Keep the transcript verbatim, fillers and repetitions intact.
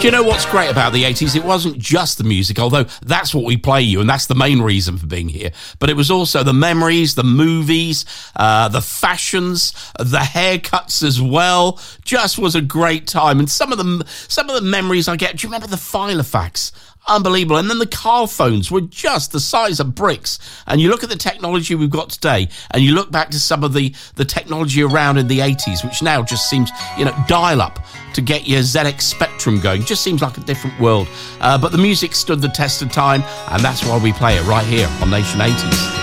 Do you know what's great about the eighties? It wasn't just the music, although that's what we play you, and that's the main reason for being here. But it was also the memories, the movies, uh, the fashions, the haircuts as well. Just was a great time. And some of the, some of the memories I get, do you remember the Filofax? Unbelievable. And then the car phones were just the size of bricks. And you look at the technology we've got today, and you look back to some of the, the technology around in the eighties, which now just seems, you know, dial up to get your Z X Spectrum going. Just seems like a different world. Uh, but the music stood the test of time, and that's why we play it right here on Nation eighties.